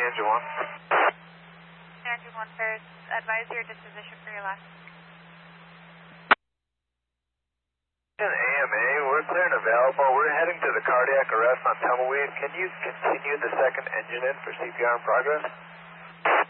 engine 1. Engine 1 Ferris, advise your disposition for your last. AMA, we're clear and available. We're heading to the cardiac arrest on Tumbleweed. Can you continue the second engine in for CPR in progress?